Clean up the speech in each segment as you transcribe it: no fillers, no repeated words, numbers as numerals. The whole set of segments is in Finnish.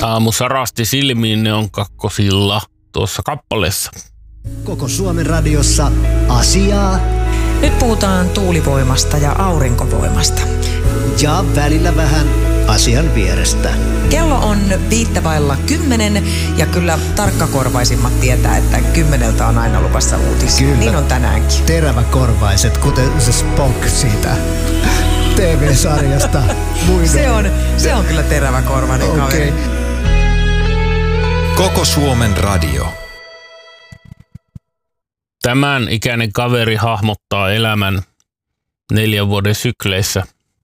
Aamu sarasti silmiin, ne on kakkosilla tuossa kappaleessa. Koko Suomen radiossa asiaa. Nyt puhutaan tuulivoimasta ja aurinkovoimasta. Ja välillä vähän asian vierestä. Kello on 9:05 ja kyllä tarkkakorvaisimmat tietää, että 10 on aina luvassa uutisia. Kyllä. Niin on tänäänkin. Teräväkorvaiset, kuten se Spock siitä TV-sarjasta. Se on kyllä teräväkorvainen kaveri. Koko Suomen radio. Tämän ikäinen kaveri hahmottaa elämän 4 vuoden sykleissä.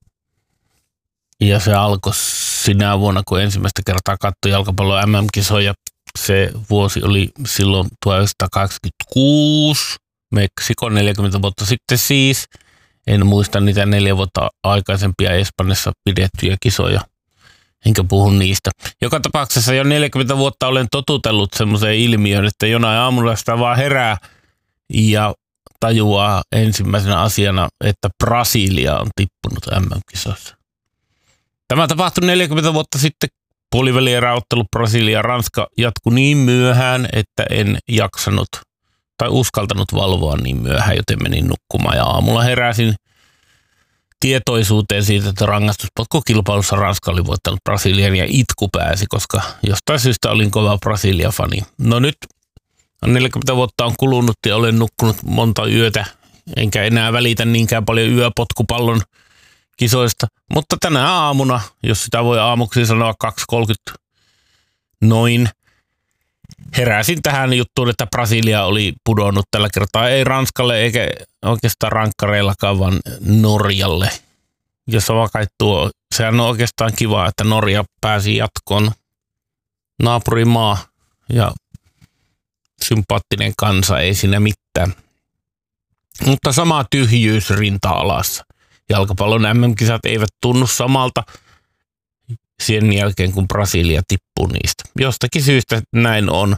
Ja se alkoi sinä vuonna, kun ensimmäistä kertaa katsoi jalkapallon MM-kisoja. Se vuosi oli silloin 1986, Meksiko 40 vuotta sitten siis. En muista niitä 4 vuotta aikaisempia Espanjassa pidettyjä kisoja, enkä puhu niistä. Joka tapauksessa jo 40 vuotta olen totutellut semmoiseen ilmiöön, että jonain aamulla sitä vaan herää ja tajuaa ensimmäisenä asiana, että Brasilia on tippunut MM-kisoissa. Tämä tapahtui 40 vuotta sitten. Puolivälieräottelu Brasilia-Ranska jatkui niin myöhään, että en jaksanut tai uskaltanut valvoa niin myöhään, joten menin nukkumaan. Ja aamulla heräsin tietoisuuteen siitä, että rangaistuspotkukilpailussa Ranska oli voittanut Brasilian ja itku pääsi, koska jostain syystä olin kova Brasilia-fani. No nyt 40 vuotta on kulunut ja olen nukkunut monta yötä, enkä enää välitä niinkään paljon yöpotkupallon kisoista, mutta tänä aamuna, jos sitä voi aamuksi sanoa 2.30 noin, heräsin tähän juttuun, että Brasilia oli pudonnut tällä kertaa ei Ranskalle eikä oikeastaan rankkareillakaan, vaan Norjalle. Ja sehän on oikeastaan kiva, että Norja pääsi jatkoon, naapurimaa ja sympaattinen kansa, ei siinä mitään. Mutta sama tyhjyys rinta-alassa. Jalkapallon MM-kisat eivät tunnu samalta sen jälkeen, kun Brasilia tippuu niistä. Jostakin syystä näin on.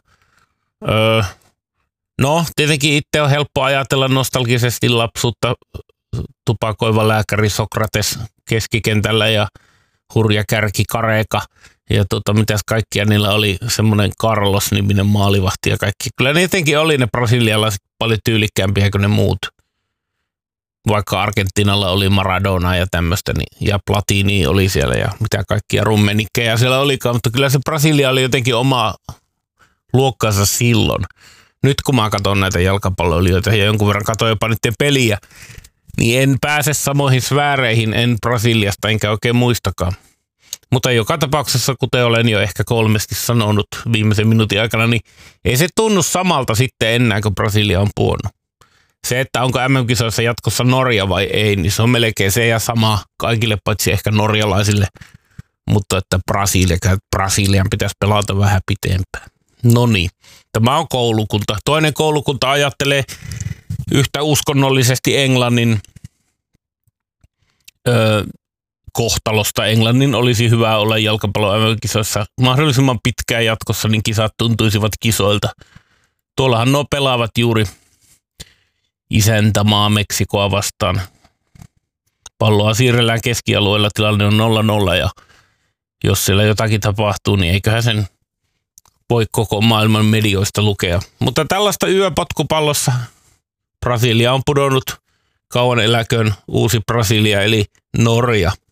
No, tietenkin itse on helppo ajatella nostalgisesti lapsuutta tupakoiva lääkäri Sokrates keskikentällä ja hurja kärki Kareka. Ja mitäs kaikkia niillä oli, semmoinen Carlos-niminen maalivahti ja kaikki. Kyllä ne jotenkin oli ne brasilialaiset paljon tyylikkäämpiä kuin ne muut. Vaikka Argentiinalla oli Maradona ja tämmöistä, ja Platini oli siellä ja mitä kaikkia rummenikkeja siellä olikaan, mutta kyllä se Brasilia oli jotenkin oma luokkansa silloin. Nyt kun mä katson näitä jalkapalloilijoita ja jonkun verran katson jopa niiden peliä, niin en pääse samoihin sfääreihin, en Brasiliasta enkä oikein muistakaan. Mutta joka tapauksessa, kuten olen jo ehkä 3 sanonut viimeisen minuutin aikana, niin ei se tunnu samalta sitten enää, kun Brasilia on puhunut. Se, että onko MM-kisoissa jatkossa Norja vai ei, niin se on melkein se ja sama kaikille, paitsi ehkä norjalaisille. Mutta että Brasilian pitäisi pelata vähän pitempään. No niin, tämä on koulukunta. Toinen koulukunta ajattelee yhtä uskonnollisesti Englannin kohtalosta. Englannin olisi hyvä olla jalkapallon MM-kisoissa mahdollisimman pitkään jatkossa, niin kisat tuntuisivat kisoilta. Tuollahan nuo pelaavat juuri isäntämaa Meksikoa vastaan. Palloa siirrellään keskialueella, tilanne on 0-0 ja jos siellä jotakin tapahtuu, niin eiköhän sen voi koko maailman medioista lukea. Mutta tällaista yöpotkupallossa Brasilia on pudonnut, kauan eläköön uusi Brasilia eli Norja.